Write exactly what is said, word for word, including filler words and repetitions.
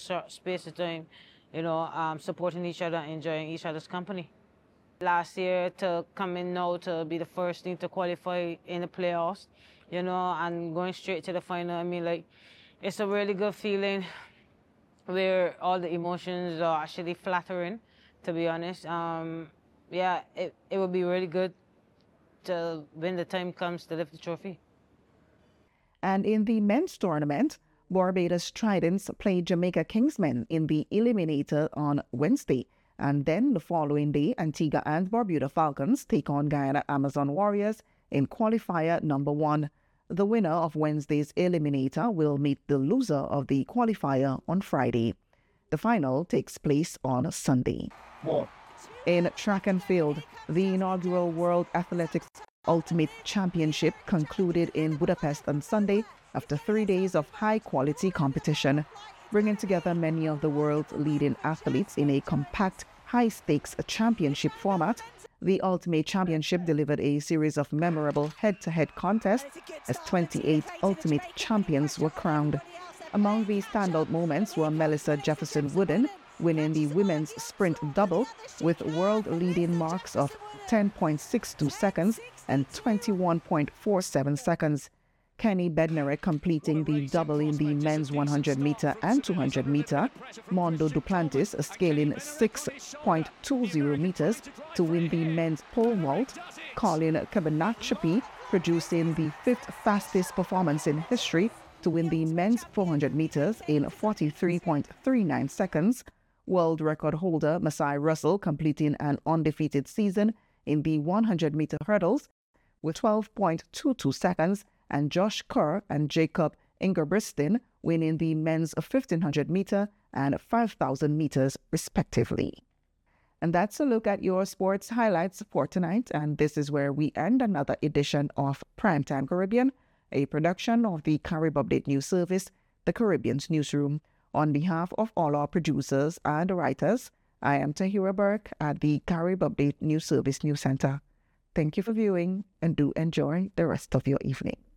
short space of time, you know, um, supporting each other, enjoying each other's company. Last year to come in now to be the first team to qualify in the playoffs, you know, and going straight to the final. I mean, like, it's a really good feeling where all the emotions are actually flattering, to be honest. Um, yeah, it, it would be really good to, when the time comes, to lift the trophy. And in the men's tournament, Barbados Tridents played Jamaica Kingsmen in the Eliminator on Wednesday. And then the following day, Antigua and Barbuda Falcons take on Guyana Amazon Warriors in qualifier number one. The winner of Wednesday's Eliminator will meet the loser of the qualifier on Friday. The final takes place on Sunday. More. In track and field, the inaugural World Athletics Ultimate Championship concluded in Budapest on Sunday after three days of high-quality competition, bringing together many of the world's leading athletes in a compact, high-stakes championship format. The Ultimate Championship delivered a series of memorable head-to-head contests as twenty-eight Ultimate Champions were crowned. Among the standout moments were Melissa Jefferson Wooden winning the women's sprint double with world-leading marks of ten point six two seconds and twenty-one point four seven seconds. Kenny Bednarek completing the double in the men's one hundred meter and two hundred meter. Mondo Duplantis scaling six point two zero meters to win the men's pole vault. Colin Kabanachapy producing the fifth fastest performance in history to win the men's four hundred meters in forty-three point three nine seconds. World record holder Masai Russell completing an undefeated season in the one hundred meter hurdles with twelve point two two seconds, and Josh Kerr and Jacob Ingebrigtsen winning the men's fifteen hundred meter and five thousand meters respectively. And that's a look at your sports highlights for tonight, and this is where we end another edition of Primetime Caribbean, a production of the Carib Update News Service, the Caribbean's newsroom. On behalf of all our producers and writers, I am Tahira Burke at the Carib Update News Service News Center. Thank you for viewing, and do enjoy the rest of your evening.